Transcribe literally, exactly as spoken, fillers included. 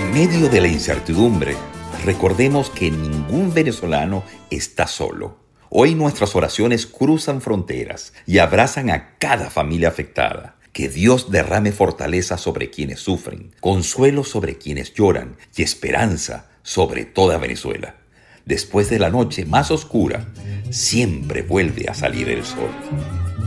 En medio de la incertidumbre, recordemos que ningún venezolano está solo. Hoy nuestras oraciones cruzan fronteras y abrazan a cada familia afectada. Que Dios derrame fortaleza sobre quienes sufren, consuelo sobre quienes lloran y esperanza sobre toda Venezuela. Después de la noche más oscura, siempre vuelve a salir el sol.